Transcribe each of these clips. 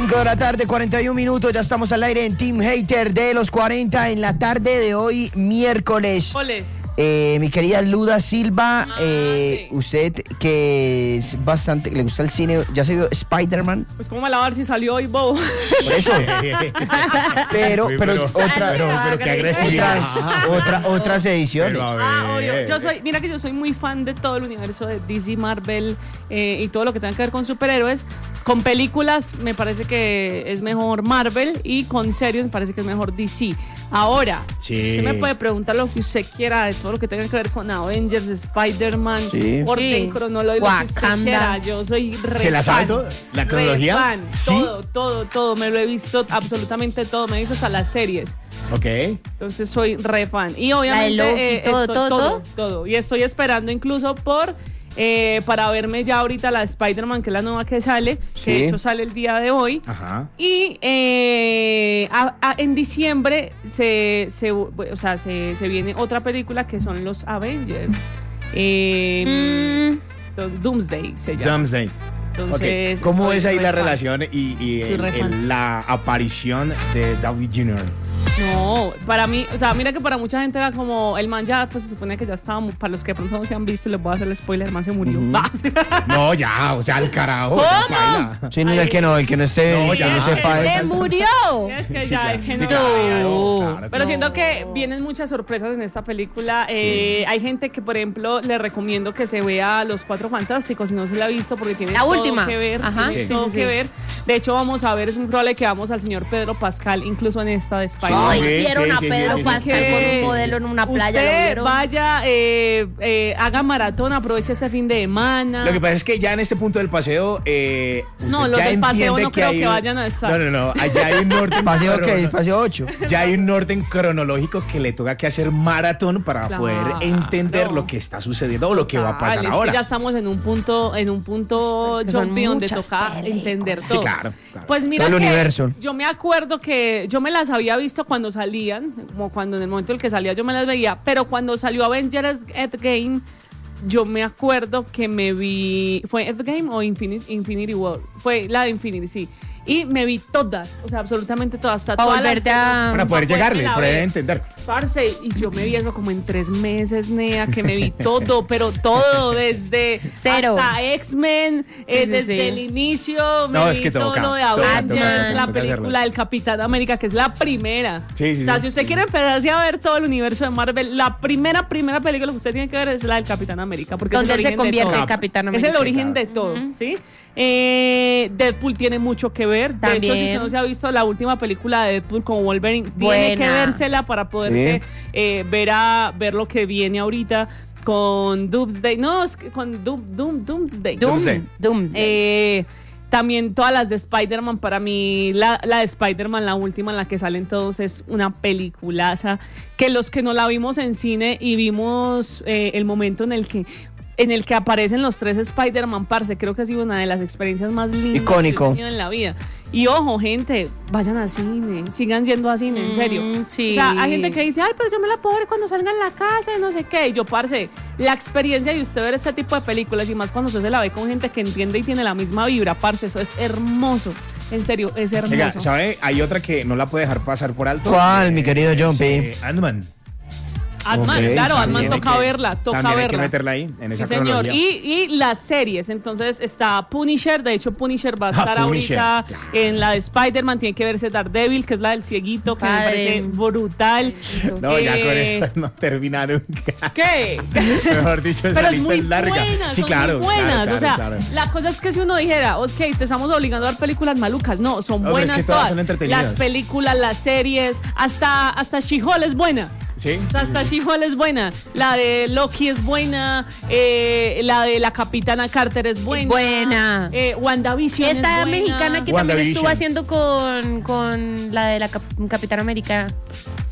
5 de la tarde, 41 minutos, ya estamos al aire en Team Hater de los 40 en la tarde de hoy, miércoles. Mi querida Luda Silva, usted que es bastante, le gusta el cine, ¿ya se vio Spider-Man? Pues cómo me la va a ver si salió hoy, bobo. Por eso. pero qué agresividad. Otras ediciones. Obvio. Mira que yo soy muy fan de todo el universo de DC, Marvel y todo lo que tenga que ver con superhéroes. Con películas me parece que es mejor Marvel y con series me parece que es mejor DC. Ahora, usted me puede preguntar lo que usted quiera de todo lo que tenga que ver con Avengers, Spider-Man, orden cronológico, lo que usted quiera. Yo soy re fan. ¿Se la sabe todo? ¿La cronología? Fan. Todo. Me lo he visto absolutamente todo. Me he visto hasta las series. Ok. Entonces soy re fan. Y obviamente todo. Y estoy esperando incluso para verme ya ahorita la Spider-Man, que es la nueva que sale, que de hecho sale el día de hoy. Ajá. Y en diciembre se viene otra película que son los Avengers. Doomsday se llama. Doomsday. Entonces, ¿cómo es ahí la relación y la aparición de Downey Jr.? No, para mí, o sea, mira que para mucha gente era como, el man ya, pues se supone que ya estaba, para los que de pronto no se han visto, les voy a hacer el spoiler, el man se murió. No, ya, o sea, el carajo. Sí, no, el que no esté, no, ya, que no sepa. ¡Se murió! Es que ya, es que no. Claro, pero siento que vienen muchas sorpresas en esta película. Hay gente que, por ejemplo, le recomiendo que se vea Los Cuatro Fantásticos, si no se la ha visto, porque tiene todo que ver. Todo que ver. De hecho, vamos a ver, es muy probable que vamos al señor Pedro Pascal, incluso en esta de Spider-Man. Ay, vieron a Pedro Pascal con un modelo en una playa. Usted vaya, haga maratón, aproveche este fin de semana. Lo que pasa es que ya en este punto del paseo, no, los del paseo no creo que vayan a estar. No, allá hay un orden. ¿Paseo qué? ¿Paseo 8? Ya hay un orden cronológico que le toca que hacer maratón para poder entender lo que está sucediendo o lo que va a pasar ahora. Que ya estamos en un punto zombie donde toca entender todo. Sí, claro. Pues mira todo el que universo. Yo me acuerdo que yo me las había visto cuando salían, como cuando en el momento en el que salía yo me las veía, pero cuando salió Avengers Endgame, yo me acuerdo que me vi, ¿fue Endgame o Infinity War? Fue la de Infinity, sí. Y me vi todas, o sea, absolutamente todas. Para poder llegarle, poder entender. Parce, y yo me vi eso como en 3 meses, Nea, que me vi todo, pero todo, desde cero. Hasta X-Men, desde el inicio, me vi todo lo de Avengers, la película del Capitán América, que es la primera. O sea, si usted quiere empezarse a ver todo el universo de Marvel, la primera película que usted tiene que ver es la del Capitán América, porque ¿dónde se convierte en Capitán América? Es el origen de todo, ¿sí? Deadpool tiene mucho que ver. También. De hecho, si usted no se ha visto la última película de Deadpool con Wolverine, tiene que vérsela para poderse ver lo que viene ahorita con Doomsday. No, es que con Doomsday. También todas las de Spider-Man, para mí la de Spider-Man, la última en la que salen todos, es una peliculaza, que los que no la vimos en cine y vimos el momento en el que aparecen los 3 Spider-Man, parce, creo que ha sido una de las experiencias más lindas icónico que he tenido en la vida. Y ojo, gente, vayan al cine, sigan yendo a cine, en serio. Sí. O sea, hay gente que dice, ay, pero yo me la puedo ver cuando salga en la casa y no sé qué. Y yo, parce, la experiencia de usted ver este tipo de películas, y más cuando usted se la ve con gente que entiende y tiene la misma vibra, parce, eso es hermoso. En serio, es hermoso. Oiga, ¿sabe? Hay otra que no la puede dejar pasar por alto. ¿Cuál, mi querido John P? Ant-Man. Ant-Man, claro, Ant-Man toca verla. Hay que meterla ahí, en esa señor. cronología. Y las series, entonces está Punisher, de hecho Punisher va a estar ahorita en la de Spider-Man, tiene que verse Daredevil, que es la del cieguito, que me parece brutal. No, ya con eso no termina nunca. ¿Qué? Mejor dicho, esa lista es larga. Buenas, sí, claro. Muy buenas, claro, o sea, claro. la cosa es que si uno dijera, ok, te estamos obligando a ver películas malucas, no, son buenas es que todas. Son entretenidas. Las películas, las series, hasta She-Hulk es buena. Sí. Hasta She-Hulk es buena. La de Loki es buena. La de la Capitana Carter es buena. WandaVision es buena. Esta mexicana que también estuvo haciendo con la de la Capitana América.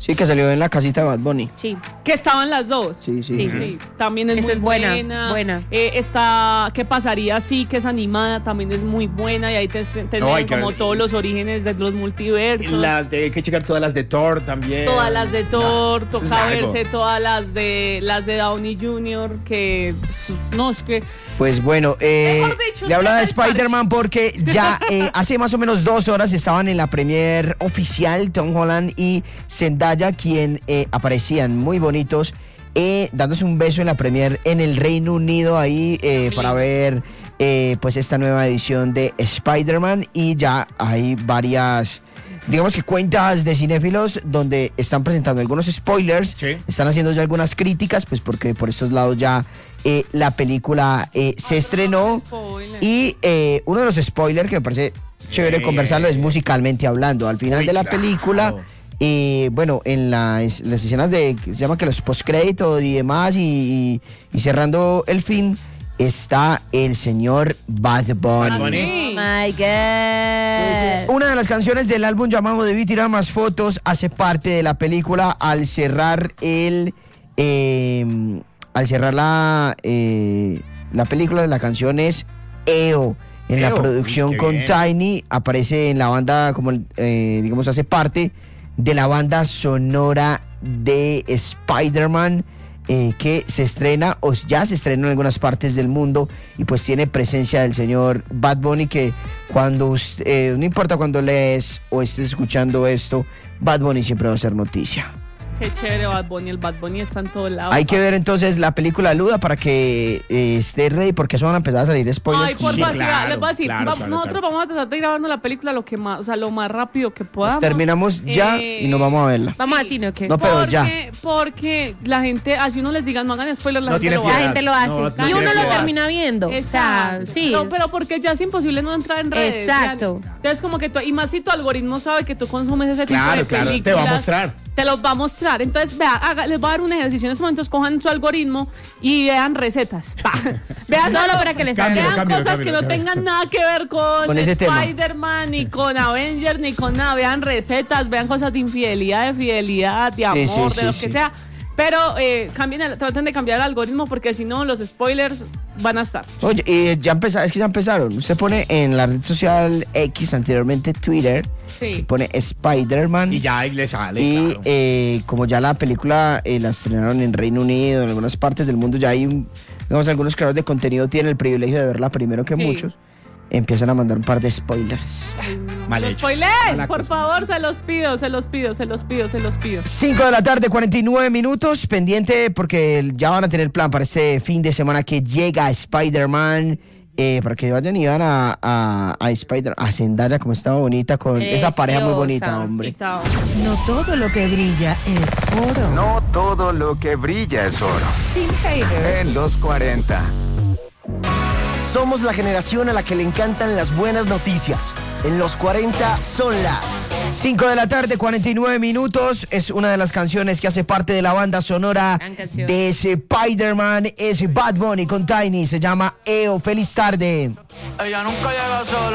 Sí, que salió en la casita de Bad Bunny. Sí. Que estaban las dos. Sí. También es muy buena. Esta, ¿qué pasaría si? Que es animada, también es muy buena. Y ahí tendrían como todos los orígenes de los multiversos. Hay que checar todas las de Thor también. Todas las de Thor, toca verse todas las de Downey Jr., que no, es que... Pues bueno, le hablaba de Spider-Man porque ya hace más o menos 2 horas estaban en la premier oficial Tom Holland y Zendaya, quien aparecían muy bonitos, dándose un beso en la premier en el Reino Unido ahí para ver pues esta nueva edición de Spider-Man, y ya hay varias, digamos que cuentas de cinéfilos donde están presentando algunos spoilers, están haciendo ya algunas críticas, pues porque por estos lados ya la película se estrenó, y uno de los spoilers que me parece chévere conversarlo es musicalmente hablando. Al final de la película, bueno, en las escenas de, se llama que los postcréditos y demás, y cerrando el fin, está el señor Bad Bunny. Oh my God. Una de las canciones del álbum llamado Debí tirar más fotos hace parte de la película. Al cerrar la película, la canción es EO. En la producción con Tiny, aparece en la banda como, digamos, hace parte de la banda sonora de Spider-Man, que se estrena o ya se estrenó en algunas partes del mundo, y pues tiene presencia del señor Bad Bunny, que cuando no importa cuando lees o estés escuchando esto, Bad Bunny siempre va a ser noticia. Qué chévere Bad Bunny, el Bad Bunny está en todo lado. Hay que ver entonces la película Luda para que esté ready, porque eso van a empezar a salir spoilers. Ay, por favor, les voy a decir, nosotros vamos a tratar de grabarnos la película lo más rápido que podamos. Pues terminamos ya y nos vamos a verla. Vamos así, ¿no? ¿Qué? No, pero ya. Porque la gente, así uno les diga, no hagan spoilers, la gente lo hace. No, y uno lo termina viendo. Exacto. O sea, sí. No, pero porque ya es imposible no entrar en redes. Exacto. Entonces, como que y más si tu algoritmo sabe que tú consumes ese tipo de películas. Te va a mostrar. Te los va a mostrar. Entonces, vea, les voy a dar un ejercicio. En estos momentos cojan su algoritmo y vean recetas. Vean solo para que les vean cosas que no tengan nada que ver con Spider-Man, ni con Avengers, ni con nada. Vean recetas, vean cosas de infidelidad, de fidelidad, de amor, de lo que sea. Pero traten de cambiar el algoritmo, porque si no, los spoilers van a estar. Oye, es que ya empezaron. Usted pone en la red social X, anteriormente Twitter, pone Spider-Man. Y ya ahí le sale, y claro. como ya la película la estrenaron en Reino Unido, en algunas partes del mundo, ya hay algunos creadores de contenido tienen el privilegio de verla primero que muchos. Empiezan a mandar un par de spoilers. Mal hecho. Spoiler, por favor, se los pido. 5 de la tarde, 49 minutos. Pendiente porque ya van a tener plan para este fin de semana que llega Spider-Man. Para que vayan y van a Spider-Man. A Zendaya, como estaba bonita, con esa pareja muy bonita, hombre. No todo lo que brilla es oro. No todo lo que brilla es oro. Team Hater. En los 40. Somos la generación a la que le encantan las buenas noticias. En los 40 son las 5 de la tarde, 49 minutos. Es una de las canciones que hace parte de la banda sonora de Spider-Man. Es Bad Bunny con Tiny. Se llama EO. Feliz tarde. Ella nunca llega sola.